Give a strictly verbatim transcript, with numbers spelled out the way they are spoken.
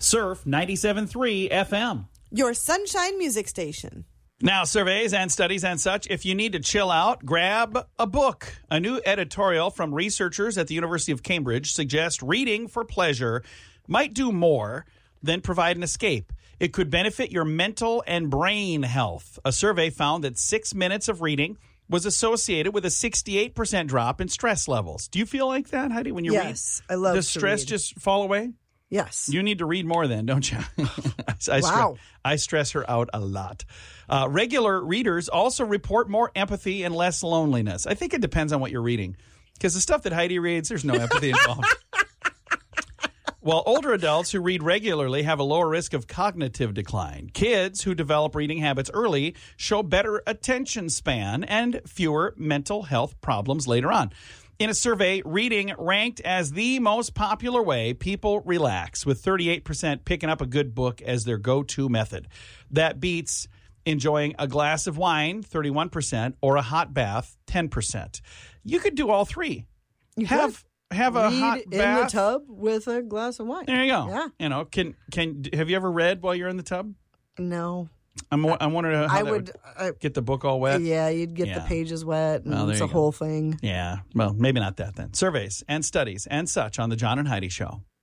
Surf ninety-seven point three F M. Your sunshine music station. Now, surveys and studies and such, if you need to chill out, grab a book. A new editorial from researchers at the University of Cambridge suggests reading for pleasure might do more than provide an escape. It could benefit your mental and brain health. A survey found that six minutes of reading was associated with a sixty-eight percent drop in stress levels. Do you feel like that, Heidi, when you yes, read? Yes, I love Does to stress read. just fall away? Yes. You need to read more then, don't you? I, I wow. Stress, I stress her out a lot. Uh, regular readers also report more empathy and less loneliness. I think it depends on what you're reading. Because the stuff that Heidi reads, there's no empathy involved. While older adults who read regularly have a lower risk of cognitive decline. Kids who develop reading habits early show better attention span and fewer mental health problems later on. In a survey, reading ranked as the most popular way people relax, with thirty-eight percent picking up a good book as their go-to method. That beats enjoying a glass of wine, thirty-one percent, or a hot bath, ten percent. You could do all three. You have could. have a Read hot in bath the tub with a glass of wine. There you go. Yeah. You know, can can have you ever read while you're in the tub? No. I'm I'm wondering how I that would, would I, get the book all wet. Yeah, you'd get Yeah. the pages wet, and Well, there it's a you go. whole thing. Yeah. Well, maybe not that then. Surveys and studies and such on the John and Heidi Show.